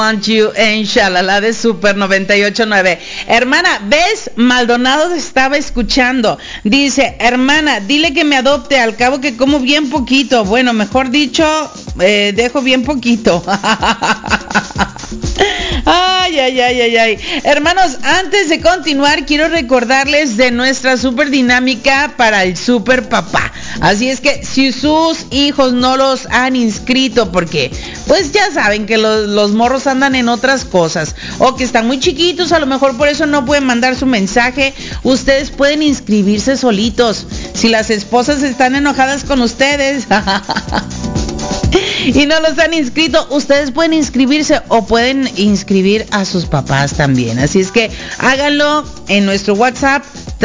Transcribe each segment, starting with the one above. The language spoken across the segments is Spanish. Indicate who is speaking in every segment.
Speaker 1: Want You en Shalala de Super 98.9. Hermana, ¿ves? Maldonado estaba escuchando. Dice, hermana, dile que me adopte, al cabo que como bien poquito. Bueno, mejor dicho, dejo bien poquito. Ay. Hermanos, antes de continuar, quiero recordarles de nuestra super dinámica para el super papá. Así es que si sus hijos no los han inscrito, porque pues ya saben que los morros andan en otras cosas, o que están muy chiquitos, a lo mejor por eso no pueden mandar su mensaje, ustedes pueden inscribirse solitos. Si las esposas están enojadas con ustedes y no los han inscrito, ustedes pueden inscribirse o pueden inscribir a sus papás también. Así es que háganlo en nuestro WhatsApp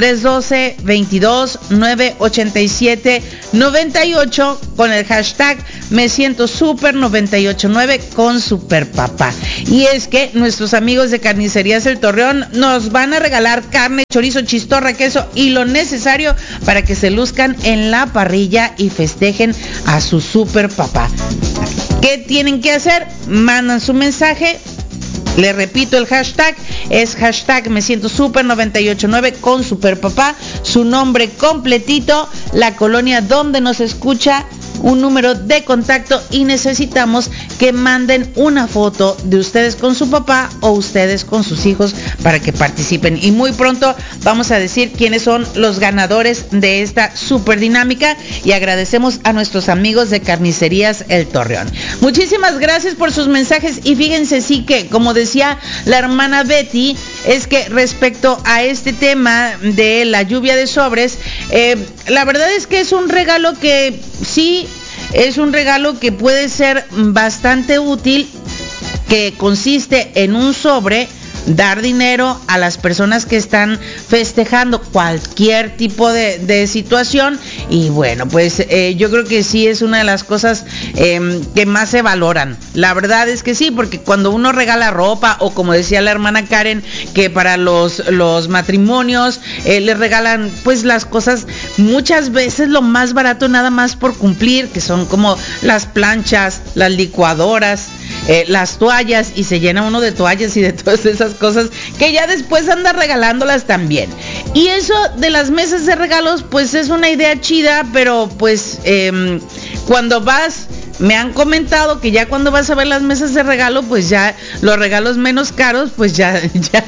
Speaker 1: 312-22-987-98 con el hashtag Me Siento Super 989 con Super Papá. Y es que nuestros amigos de Carnicerías El Torreón nos van a regalar carne, chorizo, chistorra, queso y lo necesario para que se luzcan en la parrilla y festejen a su Super Papá. ¿Qué tienen que hacer? Mandan su mensaje. Le repito, el hashtag es hashtag Me Siento Super 989 con Super Papá, su nombre completito, la colonia donde nos escucha, un número de contacto y necesitamos que manden una foto de ustedes con su papá o ustedes con sus hijos para que participen. Y muy pronto vamos a decir quiénes son los ganadores de esta super dinámica y agradecemos a nuestros amigos de Carnicerías El Torreón. Muchísimas gracias por sus mensajes y fíjense, sí, que como decía la hermana Betty, es que respecto a este tema de la lluvia de sobres, la verdad es que es un regalo que sí, es un regalo que puede ser bastante útil, que consiste en un sobre, dar dinero a las personas que están festejando cualquier tipo de situación. Y bueno, pues yo creo que sí es una de las cosas que más se valoran. La verdad es que sí, porque cuando uno regala ropa, o como decía la hermana Karen, que para los matrimonios les regalan pues las cosas muchas veces lo más barato, nada más por cumplir, que son como las planchas, las licuadoras, las toallas, y se llena uno de toallas y de todas esas cosas que ya después anda regalándolas también. Y eso de las mesas de regalos pues es una idea chida, pero pues cuando vas, me han comentado que ya cuando vas a ver las mesas de regalo, pues ya los regalos menos caros pues ya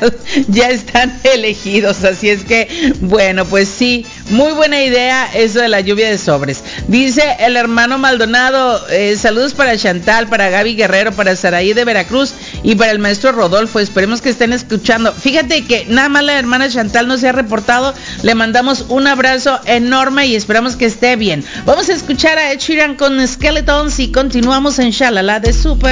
Speaker 1: están elegidos. Así es que bueno, pues sí, muy buena idea eso de la lluvia de sobres. Dice el hermano Maldonado, saludos para Chantal, para Gaby Guerrero, para Saraí de Veracruz y para el maestro Rodolfo. Esperemos que estén escuchando. Fíjate que nada más la hermana Chantal no se ha reportado. Le mandamos un abrazo enorme y esperamos que esté bien. Vamos a escuchar a Ed Sheeran con Skeletons y continuamos en Shalala de Super